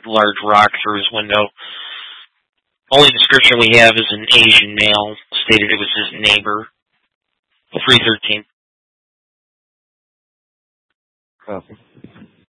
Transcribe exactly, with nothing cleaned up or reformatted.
large rock through his window. Only description we have is an Asian male, stated it was his neighbor. three thirteen. Copy.